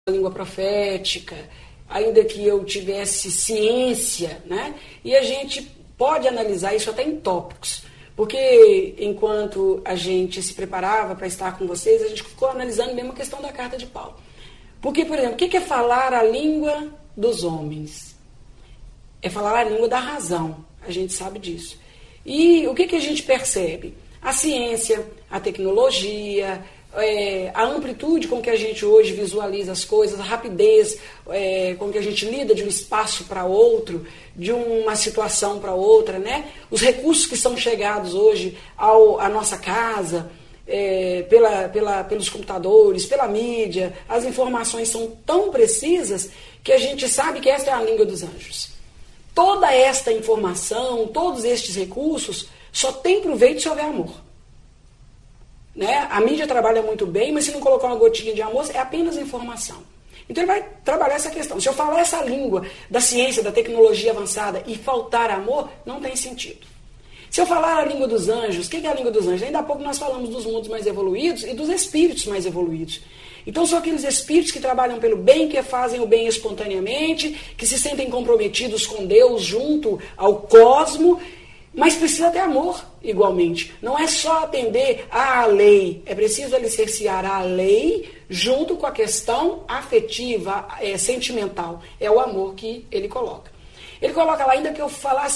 língua profética, ainda que eu tivesse ciência, né? E a gente pode analisar isso até em tópicos, porque enquanto a gente se preparava para estar com vocês, a gente ficou analisando mesmo a questão da carta de Paulo. Porque, por exemplo, o que é falar a língua dos homens? É falar a língua da razão, a gente sabe disso. E o que a gente percebe? A ciência, a tecnologia, a amplitude com que a gente hoje visualiza as coisas, a rapidez com que a gente lida de um espaço para outro, de uma situação para outra, né? Os recursos que são chegados hoje à nossa casa, pelos computadores, pela mídia, as informações são tão precisas que a gente sabe que esta é a língua dos anjos. Toda esta informação, todos estes recursos, só tem proveito se houver amor. Né? A mídia trabalha muito bem, mas se não colocar uma gotinha de amor, é apenas informação. Então ele vai trabalhar essa questão. Se eu falar essa língua da ciência, da tecnologia avançada e faltar amor, não tem sentido. Se eu falar a língua dos anjos, o que é a língua dos anjos? Ainda há pouco nós falamos dos mundos mais evoluídos e dos espíritos mais evoluídos. Então são aqueles espíritos que trabalham pelo bem, que fazem o bem espontaneamente, que se sentem comprometidos com Deus junto ao cosmo, mas precisa ter amor igualmente. Não é só atender à lei, é preciso alicerciar a lei junto com a questão afetiva, sentimental. É o amor que ele coloca. Ele coloca lá, ainda que eu falasse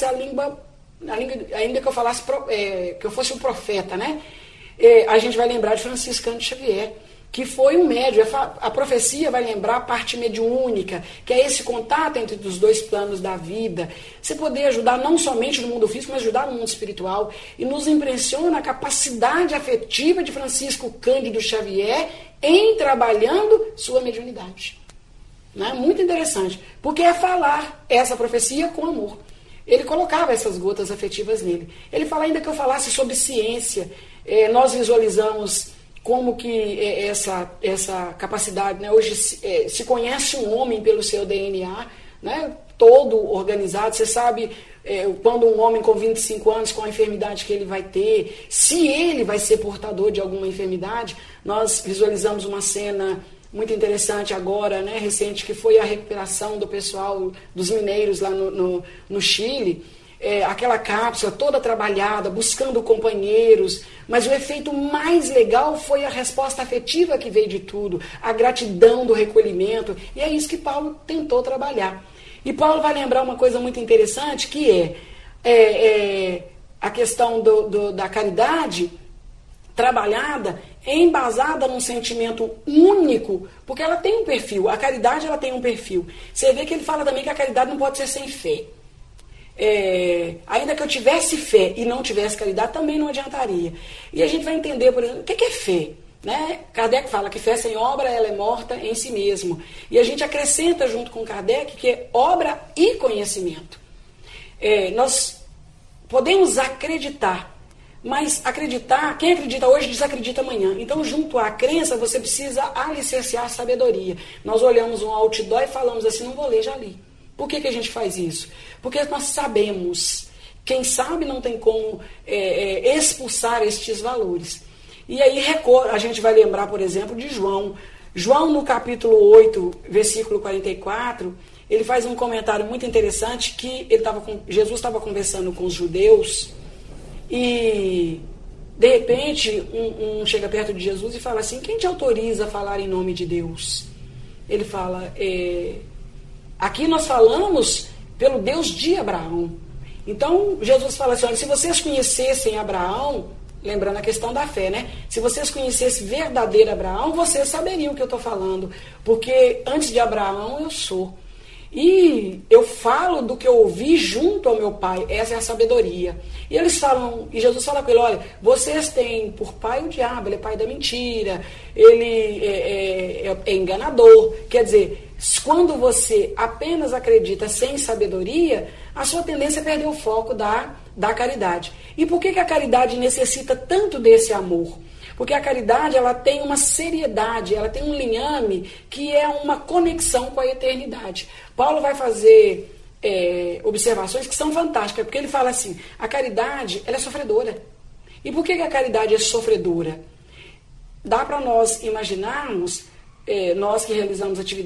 ainda que eu falasse, que eu fosse um profeta, né? A gente vai lembrar de Franciscano de Xavier, que foi um médium. A profecia vai lembrar a parte mediúnica, que é esse contato entre os dois planos da vida. Você poder ajudar não somente no mundo físico, mas ajudar no mundo espiritual. E nos impressiona a capacidade afetiva de Francisco Cândido Xavier em trabalhando sua mediunidade. Né? Muito interessante, porque é falar essa profecia com amor. Ele colocava essas gotas afetivas nele. Ele fala ainda que eu falasse sobre ciência. Nós visualizamos como que essa capacidade, né? Hoje se conhece um homem pelo seu DNA, né? Todo organizado. Você sabe quando um homem com 25 anos, com a enfermidade que ele vai ter, se ele vai ser portador de alguma enfermidade. Nós visualizamos uma cena muito interessante agora, né, recente, que foi a recuperação do pessoal, dos mineiros lá no Chile, aquela cápsula toda trabalhada, buscando companheiros, mas o efeito mais legal foi a resposta afetiva que veio de tudo, a gratidão do recolhimento, e é isso que Paulo tentou trabalhar. E Paulo vai lembrar uma coisa muito interessante, que a questão da caridade trabalhada, embasada num sentimento único, porque ela tem um perfil, a caridade ela tem um perfil. Você vê que ele fala também que a caridade não pode ser sem fé. Ainda que eu tivesse fé e não tivesse caridade, também não adiantaria. E a gente vai entender, por exemplo, o que é fé? Né? Kardec fala que fé sem obra ela é morta em si mesmo. E a gente acrescenta junto com Kardec que é obra e conhecimento. Nós podemos acreditar, mas acreditar, quem acredita hoje desacredita amanhã. Então, junto à crença, você precisa alicerciar a sabedoria. Nós olhamos um outdoor e falamos assim, não vou ler, já li. Por que a gente faz isso? Porque nós sabemos. Quem sabe não tem como expulsar estes valores. E aí a gente vai lembrar, por exemplo, de João. João, no capítulo 8, versículo 44, ele faz um comentário muito interessante que Jesus estava conversando com os judeus. E, de repente, um chega perto de Jesus e fala assim, quem te autoriza a falar em nome de Deus? Ele fala, aqui nós falamos pelo Deus de Abraão. Então, Jesus fala assim, olha, se vocês conhecessem Abraão, lembrando a questão da fé, né? Se vocês conhecessem verdadeiro Abraão, vocês saberiam o que eu estou falando, porque antes de Abraão eu sou. E eu falo do que eu ouvi junto ao meu pai, essa é a sabedoria. E eles falam, e Jesus fala com ele, olha, vocês têm por pai o diabo, ele é pai da mentira, ele é enganador. Quer dizer, quando você apenas acredita sem sabedoria, a sua tendência é perder o foco da caridade. E por que a caridade necessita tanto desse amor? Porque a caridade ela tem uma seriedade, ela tem um linhame que é uma conexão com a eternidade. Paulo vai fazer observações que são fantásticas, porque ele fala assim, a caridade ela é sofredora. E por que a caridade é sofredora? Dá para nós imaginarmos nós que realizamos atividades